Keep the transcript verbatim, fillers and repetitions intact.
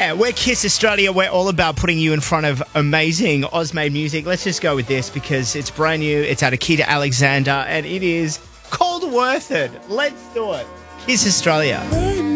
Yeah, we're Kiss Australia. We're all about putting you in front of amazing Oz-made music. Let's just go with this because it's brand new. It's out of Kita Alexander, and it is called Worth It. Let's do it. Kiss Australia.